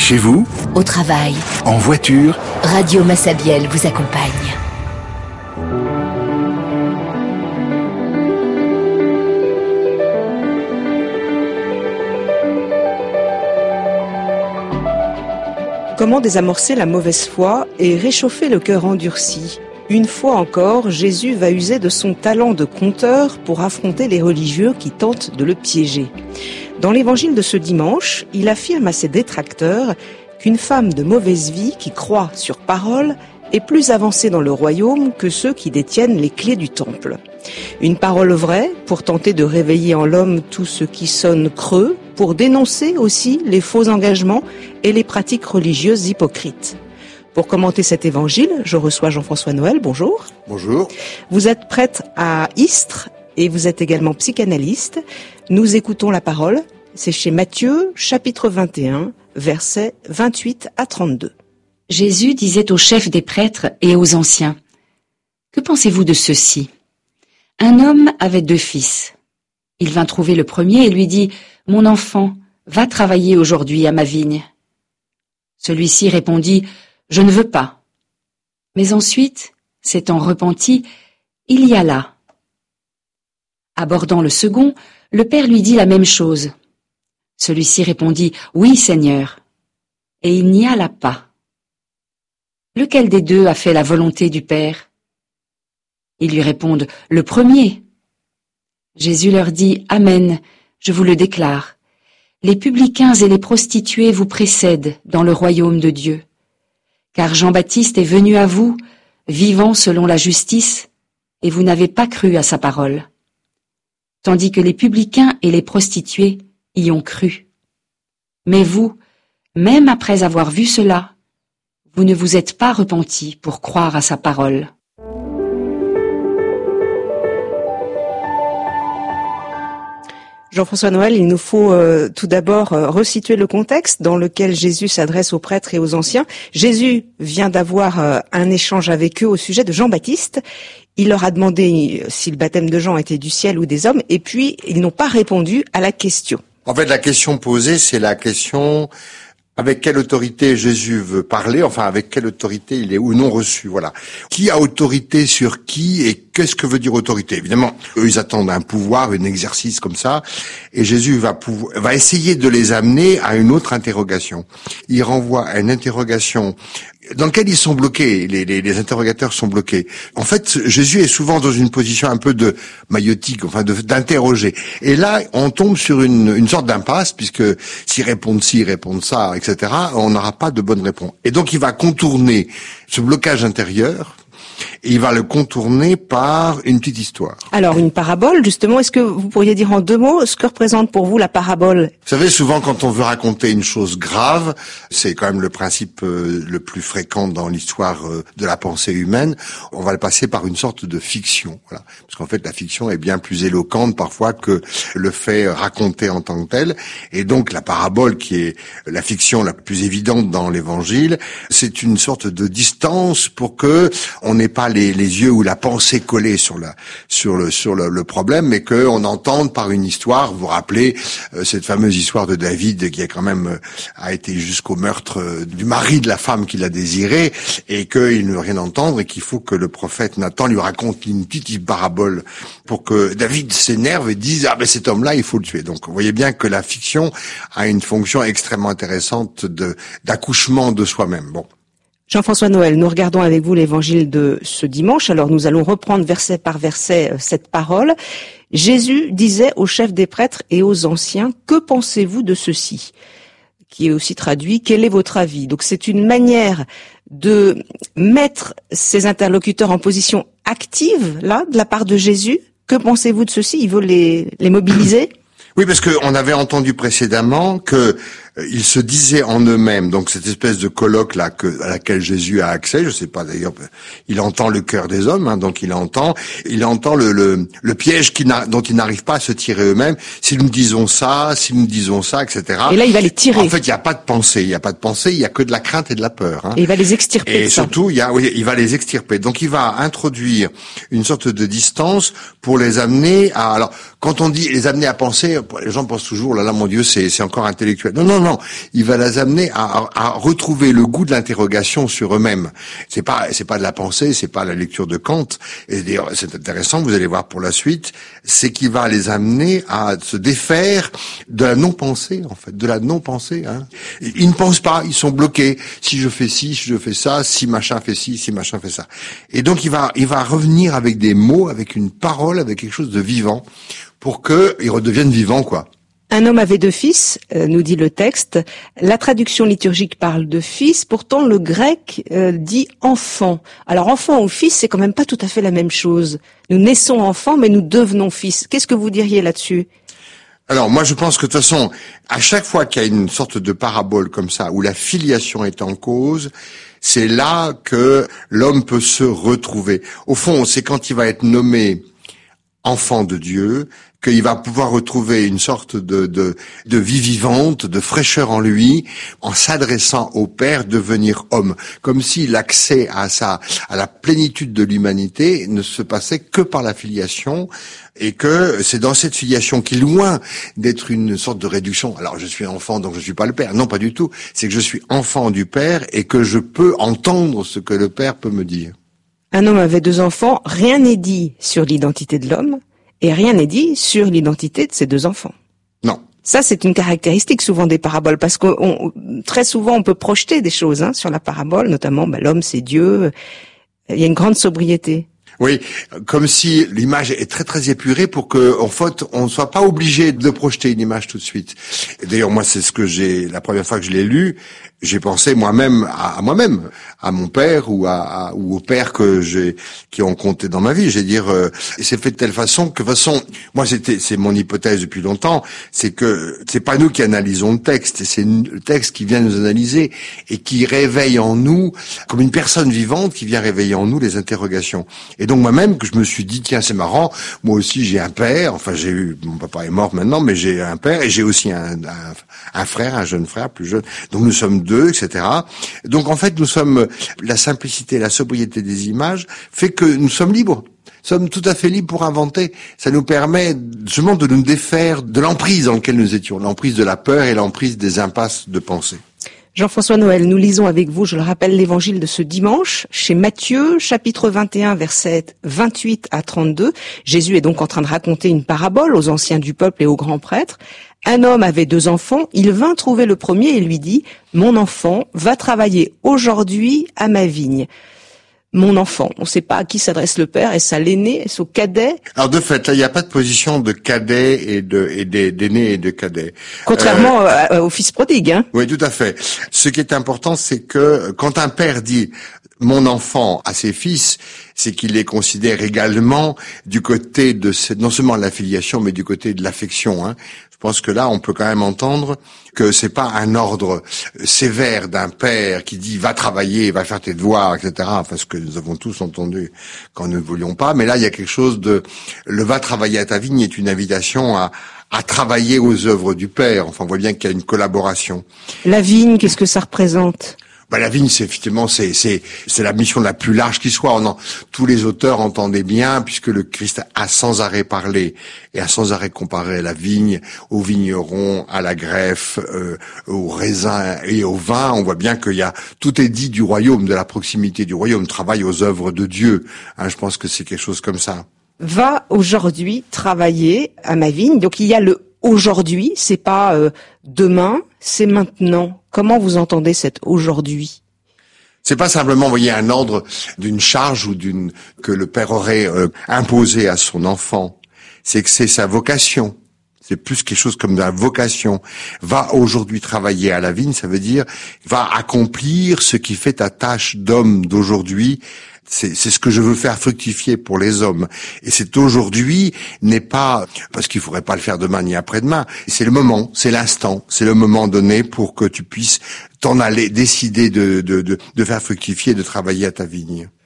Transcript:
Chez vous, au travail, en voiture, Radio Massabielle vous accompagne. Comment désamorcer la mauvaise foi et réchauffer le cœur endurci ? Une fois encore, Jésus va user de son talent de conteur pour affronter les religieux qui tentent de le piéger. Dans l'évangile de ce dimanche, il affirme à ses détracteurs qu'une femme de mauvaise vie qui croit sur parole est plus avancée dans le royaume que ceux qui détiennent les clés du temple. Une parole vraie pour tenter de réveiller en l'homme tout ce qui sonne creux, pour dénoncer aussi les faux engagements et les pratiques religieuses hypocrites. Pour commenter cet évangile, je reçois Jean-François Noël. Bonjour. Bonjour. Vous êtes prêtre à Istres et vous êtes également psychanalyste. Nous écoutons la parole. C'est chez Matthieu, chapitre 21, versets 28 à 32. Jésus disait aux chefs des prêtres et aux anciens : « Que pensez-vous de ceci ? Un homme avait 2 fils. Il vint trouver le premier et lui dit : « Mon enfant, va travailler aujourd'hui à ma vigne. » Celui-ci répondit : « Je ne veux pas. » Mais ensuite, s'étant repenti, il y alla. Abordant le second, le père lui dit la même chose. Celui-ci répondit : « Oui, Seigneur. » Et il n'y alla pas. Lequel des 2 a fait la volonté du Père ? Ils lui répondent : « Le premier. » Jésus leur dit : « Amen, je vous le déclare. Les publicains et les prostituées vous précèdent dans le royaume de Dieu. Car Jean-Baptiste est venu à vous, vivant selon la justice, et vous n'avez pas cru à sa parole. Tandis que les publicains et les prostituées y ont cru. Mais vous, même après avoir vu cela, vous ne vous êtes pas repentis pour croire à sa parole. » Jean-François Noël, il nous faut tout d'abord resituer le contexte dans lequel Jésus s'adresse aux prêtres et aux anciens. Jésus vient d'avoir un échange avec eux au sujet de Jean-Baptiste. Il leur a demandé si le baptême de Jean était du ciel ou des hommes, et puis ils n'ont pas répondu à la question. En fait, la question posée, c'est la question avec quelle autorité Jésus veut parler, enfin avec quelle autorité il est ou non reçu, voilà. Qui a autorité sur qui et qu'est-ce que veut dire autorité ? Évidemment, eux ils attendent un pouvoir, un exercice comme ça, et Jésus va essayer de les amener à une autre interrogation. Il renvoie à une interrogation dans laquelle ils sont bloqués, les interrogateurs sont bloqués. En fait, Jésus est souvent dans une position un peu de maïotique, enfin d'interroger. Et là, on tombe sur une sorte d'impasse, puisque s'ils répondent ci, ils répondent ça, etc., on n'aura pas de bonne réponse. Et donc, il va contourner ce blocage intérieur, et il va le contourner par une petite histoire. Alors, une parabole, justement, est-ce que vous pourriez dire en 2 mots ce que représente pour vous la parabole ? Vous savez, souvent, quand on veut raconter une chose grave, c'est quand même le principe le plus fréquent dans l'histoire de la pensée humaine, on va le passer par une sorte de fiction. Voilà. Parce qu'en fait, la fiction est bien plus éloquente parfois que le fait raconté en tant que tel. Et donc, la parabole, qui est la fiction la plus évidente dans l'Évangile, c'est une sorte de distance pour que on n'ait pas les yeux ou la pensée collée sur le problème, mais qu'on entende par une histoire. Vous vous rappelez cette fameuse histoire de David qui a été jusqu'au meurtre du mari de la femme qu'il a désirée, et qu'il ne veut rien entendre, et qu'il faut que le prophète Nathan lui raconte une petite parabole pour que David s'énerve et dise : ah ben cet homme-là, il faut le tuer. Donc vous voyez bien que la fiction a une fonction extrêmement intéressante d'accouchement de soi-même. Bon. Jean-François Noël, nous regardons avec vous l'évangile de ce dimanche. Alors nous allons reprendre verset par verset cette parole. Jésus disait aux chefs des prêtres et aux anciens : « Que pensez-vous de ceci ?» qui est aussi traduit : « Quel est votre avis ?» Donc c'est une manière de mettre ses interlocuteurs en position active, là, de la part de Jésus. Que pensez-vous de ceci ? Il veut les mobiliser ? Oui, parce qu'on avait entendu précédemment que ils se disaient en eux-mêmes, donc cette espèce de colloque là à laquelle Jésus a accès, je sais pas d'ailleurs, il entend le cœur des hommes, hein, donc il entend le piège dont ils n'arrivent pas à se tirer eux-mêmes. Si nous disons ça, etc. Et là, il va les tirer. En fait, il n'y a pas de pensée, il y a que de la crainte et de la peur. Hein. Et il va les extirper. Et surtout, il va les extirper. Donc, il va introduire une sorte de distance pour les amener à. Alors, quand on dit les amener à penser, les gens pensent toujours, là, mon Dieu, c'est encore intellectuel. Non, non. Il va les amener à retrouver le goût de l'interrogation sur eux-mêmes. C'est pas de la pensée, c'est pas la lecture de Kant. Et d'ailleurs, c'est intéressant, vous allez voir pour la suite, c'est qu'il va les amener à se défaire de la non-pensée, en fait, de la non-pensée, hein. Ils ne pensent pas, ils sont bloqués. Si je fais ci, si je fais ça, si machin fait ci, si machin fait ça. Et donc, il va revenir avec des mots, avec une parole, avec quelque chose de vivant, pour qu'ils redeviennent vivants, quoi. Un homme avait 2 fils, nous dit le texte. La traduction liturgique parle de fils, pourtant le grec dit enfant. Alors enfant ou fils, c'est quand même pas tout à fait la même chose. Nous naissons enfants, mais nous devenons fils. Qu'est-ce que vous diriez là-dessus ? Alors moi je pense que de toute façon, à chaque fois qu'il y a une sorte de parabole comme ça, où la filiation est en cause, c'est là que l'homme peut se retrouver. Au fond, c'est quand il va être nommé enfant de Dieu, qu'il va pouvoir retrouver une sorte de vie vivante, de fraîcheur en lui, en s'adressant au Père, devenir homme. Comme si l'accès à la plénitude de l'humanité ne se passait que par la filiation, et que c'est dans cette filiation qui, loin d'être une sorte de réduction, alors je suis enfant donc je suis pas le Père, non pas du tout, c'est que je suis enfant du Père et que je peux entendre ce que le Père peut me dire. Un homme avait 2 enfants, rien n'est dit sur l'identité de l'homme, et rien n'est dit sur l'identité de ses 2 enfants. Non. Ça, c'est une caractéristique souvent des paraboles, parce que très souvent, on peut projeter des choses sur la parabole, notamment l'homme, c'est Dieu. Il y a une grande sobriété. Oui, comme si l'image est très très épurée pour que, en fait, on ne soit pas obligé de projeter une image tout de suite. Et d'ailleurs, moi, c'est ce que la première fois que je l'ai lu, j'ai pensé moi-même, à mon père ou au père qui ont compté dans ma vie. J'ai dire, et c'est fait de telle façon que, de toute façon, moi, c'est mon hypothèse depuis longtemps, c'est que c'est pas nous qui analysons le texte, c'est le texte qui vient nous analyser et qui réveille en nous, comme une personne vivante qui vient réveiller en nous les interrogations. Et donc moi-même, que je me suis dit, tiens, c'est marrant, moi aussi j'ai un père, enfin mon papa est mort maintenant, mais j'ai un père et j'ai aussi un frère, un jeune frère, plus jeune. Donc nous sommes 2, etc. Donc en fait, la simplicité, la sobriété des images fait que nous sommes libres. Nous sommes tout à fait libres pour inventer. Ça nous permet justement de nous défaire de l'emprise dans laquelle nous étions, l'emprise de la peur et l'emprise des impasses de pensée. Jean-François Noël, nous lisons avec vous, je le rappelle, l'évangile de ce dimanche, chez Matthieu, chapitre 21, versets 28 à 32. Jésus est donc en train de raconter une parabole aux anciens du peuple et aux grands prêtres. Un homme avait 2 enfants, il vint trouver le premier et lui dit « Mon enfant, va travailler aujourd'hui à ma vigne ». Mon enfant, on ne sait pas à qui s'adresse le père, est-ce à l'aîné, est-ce au cadet ? Alors de fait, là, il n'y a pas de position de cadet et d'aîné et de cadet. Contrairement au fils prodigue, Oui, tout à fait. Ce qui est important, c'est que quand un père dit mon enfant à ses fils, c'est qu'il les considère également du côté de non seulement de la filiation, mais du côté de l'affection, hein. Je pense que là, on peut quand même entendre que c'est pas un ordre sévère d'un père qui dit va travailler, va faire tes devoirs, etc. Enfin, ce que nous avons tous entendu quand nous ne voulions pas. Mais là, il y a quelque chose le va travailler à ta vigne est une invitation à travailler aux œuvres du Père. Enfin, on voit bien qu'il y a une collaboration. La vigne, qu'est-ce que ça représente ? La vigne, c'est effectivement, c'est la mission la plus large qui soit. Tous les auteurs entendaient bien, puisque le Christ a sans arrêt parlé et a sans arrêt comparé la vigne, aux vignerons, à la greffe, aux raisins et au vin. On voit bien tout est dit du royaume, de la proximité du royaume, travaille aux œuvres de Dieu. Je pense que c'est quelque chose comme ça. Va aujourd'hui travailler à ma vigne. Donc il y a le aujourd'hui, c'est pas demain, c'est maintenant. Comment vous entendez cet aujourd'hui ? C'est pas simplement, vous voyez, un ordre d'une charge que le père aurait imposé à son enfant. C'est que c'est sa vocation. C'est plus quelque chose comme de la vocation. Va aujourd'hui travailler à la vigne, ça veut dire va accomplir ce qui fait ta tâche d'homme d'aujourd'hui. C'est ce que je veux faire fructifier pour les hommes. Et cet aujourd'hui n'est pas, parce qu'il faudrait pas le faire demain ni après-demain, c'est le moment, c'est l'instant, c'est le moment donné pour que tu puisses t'en aller, décider de faire fructifier, de travailler à ta vigne.